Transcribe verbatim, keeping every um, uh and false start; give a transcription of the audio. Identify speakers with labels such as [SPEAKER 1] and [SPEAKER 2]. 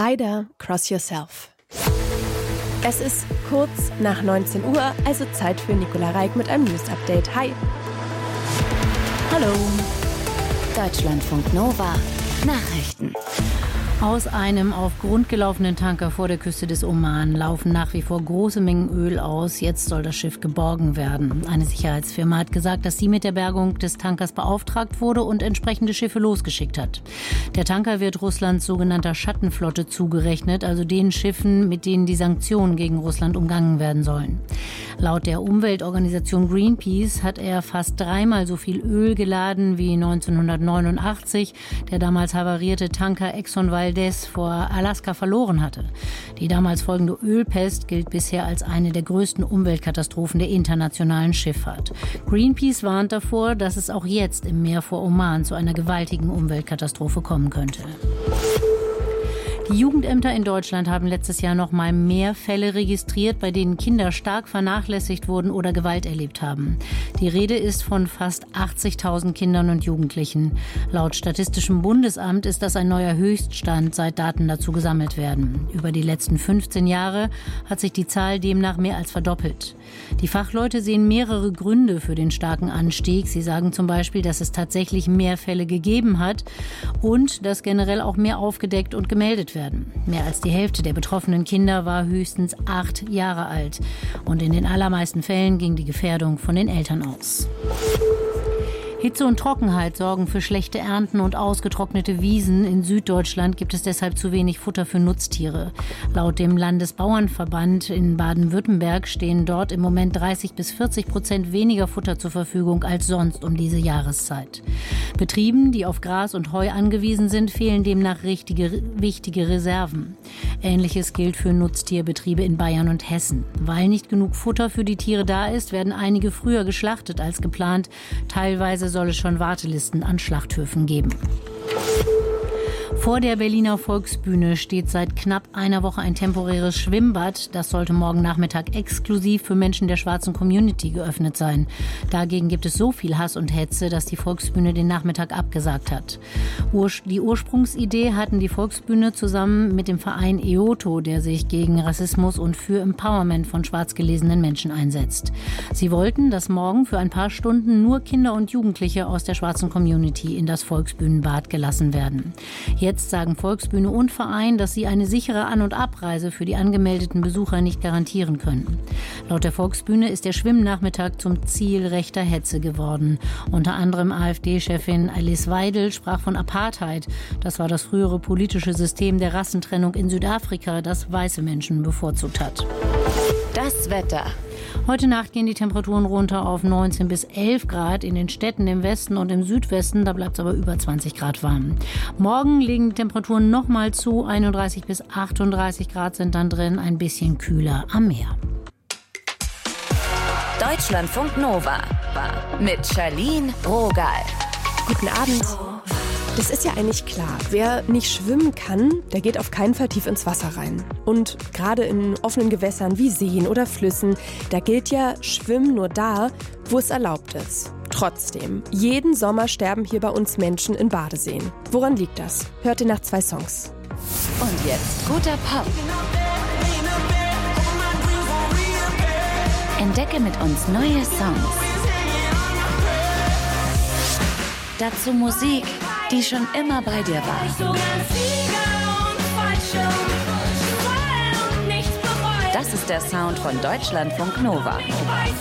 [SPEAKER 1] Ida, Cross Yourself. Es ist kurz nach neunzehn Uhr, also Zeit für Nicola Reik mit einem News-Update. Hi!
[SPEAKER 2] Hallo! Deutschlandfunk Nova Nachrichten. Aus einem auf Grund gelaufenen Tanker vor der Küste des Oman laufen nach wie vor große Mengen Öl aus. Jetzt soll das Schiff geborgen werden. Eine Sicherheitsfirma hat gesagt, dass sie mit der Bergung des Tankers beauftragt wurde und entsprechende Schiffe losgeschickt hat. Der Tanker wird Russlands sogenannter Schattenflotte zugerechnet, also den Schiffen, mit denen die Sanktionen gegen Russland umgangen werden sollen. Laut der Umweltorganisation Greenpeace hat er fast dreimal so viel Öl geladen wie neunzehnhundertneunundachtzig, der damals havarierte Tanker Exxon Valdez vor Alaska verloren hatte. Die damals folgende Ölpest gilt bisher als eine der größten Umweltkatastrophen der internationalen Schifffahrt. Greenpeace warnt davor, dass es auch jetzt im Meer vor Oman zu einer gewaltigen Umweltkatastrophe kommen könnte. Die Jugendämter in Deutschland haben letztes Jahr noch mal mehr Fälle registriert, bei denen Kinder stark vernachlässigt wurden oder Gewalt erlebt haben. Die Rede ist von fast achtzigtausend Kindern und Jugendlichen. Laut Statistischem Bundesamt ist das ein neuer Höchststand, seit Daten dazu gesammelt werden. Über die letzten fünfzehn Jahre hat sich die Zahl demnach mehr als verdoppelt. Die Fachleute sehen mehrere Gründe für den starken Anstieg. Sie sagen zum Beispiel, dass es tatsächlich mehr Fälle gegeben hat und dass generell auch mehr aufgedeckt und gemeldet werden. Mehr als die Hälfte der betroffenen Kinder war höchstens acht Jahre alt. Und in den allermeisten Fällen ging die Gefährdung von den Eltern aus. Hitze und Trockenheit sorgen für schlechte Ernten und ausgetrocknete Wiesen. In Süddeutschland gibt es deshalb zu wenig Futter für Nutztiere. Laut dem Landesbauernverband in Baden-Württemberg stehen dort im Moment dreißig bis vierzig Prozent weniger Futter zur Verfügung als sonst um diese Jahreszeit. Betrieben, die auf Gras und Heu angewiesen sind, fehlen demnach richtige, wichtige Reserven. Ähnliches gilt für Nutztierbetriebe in Bayern und Hessen. Weil nicht genug Futter für die Tiere da ist, werden einige früher geschlachtet als geplant. Teilweise soll es schon Wartelisten an Schlachthöfen geben. Vor der Berliner Volksbühne steht seit knapp einer Woche ein temporäres Schwimmbad. Das sollte morgen Nachmittag exklusiv für Menschen der schwarzen Community geöffnet sein. Dagegen gibt es so viel Hass und Hetze, dass die Volksbühne den Nachmittag abgesagt hat. Die Ursprungsidee hatten die Volksbühne zusammen mit dem Verein E O T O, der sich gegen Rassismus und für Empowerment von schwarz gelesenen Menschen einsetzt. Sie wollten, dass morgen für ein paar Stunden nur Kinder und Jugendliche aus der schwarzen Community in das Volksbühnenbad gelassen werden. Jetzt sagen Volksbühne und Verein, dass sie eine sichere An- und Abreise für die angemeldeten Besucher nicht garantieren können. Laut der Volksbühne ist der Schwimmnachmittag zum Ziel rechter Hetze geworden. Unter anderem AfD-Chefin Alice Weidel sprach von Apartheid. Das war das frühere politische System der Rassentrennung in Südafrika, das weiße Menschen bevorzugt hat.
[SPEAKER 3] Das Wetter.
[SPEAKER 2] Heute Nacht gehen die Temperaturen runter auf neunzehn bis elf Grad. In den Städten im Westen und im Südwesten, da bleibt es aber über zwanzig Grad warm. Morgen legen die Temperaturen nochmal zu. einunddreißig bis achtunddreißig Grad sind dann drin, ein bisschen kühler am Meer.
[SPEAKER 3] Deutschlandfunk Nova mit Charlene Rogal.
[SPEAKER 1] Guten Abend. Das ist ja eigentlich klar. Wer nicht schwimmen kann, der geht auf keinen Fall tief ins Wasser rein. Und gerade in offenen Gewässern wie Seen oder Flüssen, da gilt ja Schwimmen nur da, wo es erlaubt ist. Trotzdem, jeden Sommer sterben hier bei uns Menschen in Badeseen. Woran liegt das? Hört ihr nach zwei Songs.
[SPEAKER 3] Und jetzt guter Pop. Entdecke mit uns neue Songs. Dazu Musik, die schon immer bei dir war. Das ist der Sound von Deutschlandfunk Nova.